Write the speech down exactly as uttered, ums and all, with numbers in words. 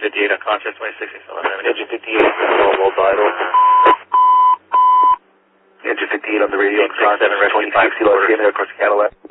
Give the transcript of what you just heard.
fifty-eight on Concerts, twenty-six, eleven Avenue. Engine fifty-eight, normal vital. Engine fifty-eight on the radio, Concerts, twenty-six, eleven Avenue, across the Cadillac.